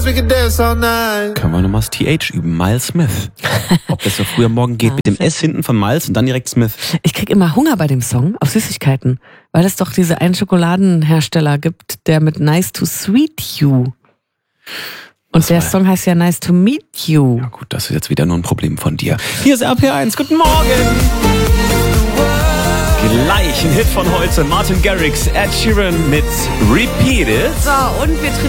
We can dance all night. Können wir nochmal das TH üben? Miles Smith. Ob das so früh am Morgen geht mit dem S hinten von Miles und dann direkt Smith. Ich krieg immer Hunger bei dem Song auf Süßigkeiten, weil es doch diese einen Schokoladenhersteller gibt, der mit Nice to Sweet You. Und der Song heißt ja Nice to Meet You. Ja gut, das ist jetzt wieder nur ein Problem von dir. Hier ist RPR1, guten Morgen! Gleich ein Hit von heute, Martin Garrix, Ed Sheeran mit Repeat It. So, und wir trainieren